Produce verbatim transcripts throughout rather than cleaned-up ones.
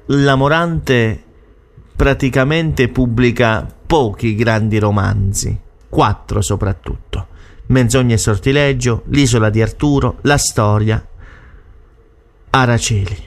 la Morante praticamente pubblica pochi grandi romanzi, quattro soprattutto: Menzogne e sortileggio, L'isola di Arturo, La storia, Araceli.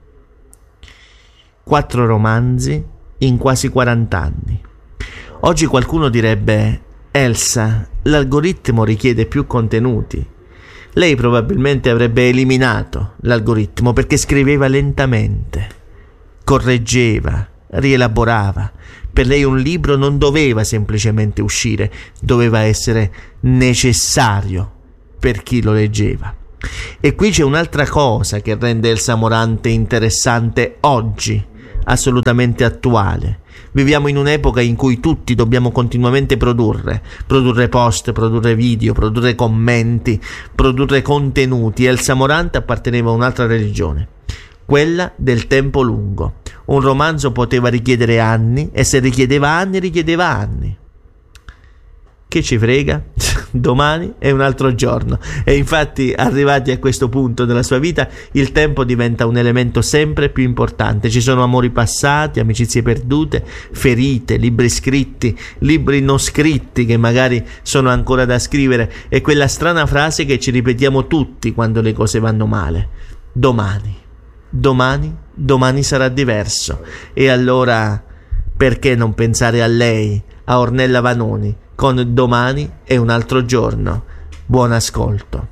Quattro romanzi in quasi quaranta anni. Oggi qualcuno direbbe: Elsa, l'algoritmo richiede più contenuti. Lei probabilmente avrebbe eliminato l'algoritmo perché scriveva lentamente, correggeva, rielaborava. Per lei un libro non doveva semplicemente uscire, doveva essere necessario per chi lo leggeva. E qui c'è un'altra cosa che rende Elsa Morante interessante oggi, assolutamente attuale. Viviamo in un'epoca in cui tutti dobbiamo continuamente produrre, produrre post, produrre video, produrre commenti, produrre contenuti. Elsa Morante apparteneva a un'altra religione, quella del tempo lungo. Un romanzo poteva richiedere anni e se richiedeva anni, richiedeva anni. Che ci frega? Domani è un altro giorno. E infatti, arrivati a questo punto della sua vita, il tempo diventa un elemento sempre più importante. Ci sono amori passati, amicizie perdute, ferite, libri scritti, libri non scritti che magari sono ancora da scrivere, e quella strana frase che ci ripetiamo tutti quando le cose vanno male: domani, domani, domani sarà diverso. E allora perché non pensare a lei, a Ornella Vanoni, con Domani è un altro giorno? Buon ascolto.